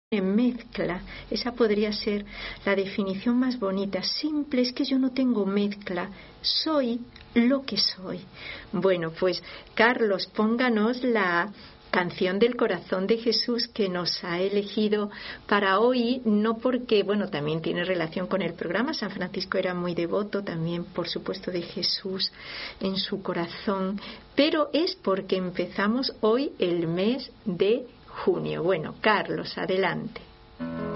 en mezcla. Esa podría ser la definición más bonita. Simple, es que yo no tengo mezcla, soy lo que soy. Bueno, pues Carlos, pónganos la canción del corazón de Jesús que nos ha elegido para hoy, no porque, bueno, también tiene relación con el programa. San Francisco era muy devoto también, por supuesto, de Jesús en su corazón, pero es porque empezamos hoy el mes de junio. Bueno, Carlos, adelante.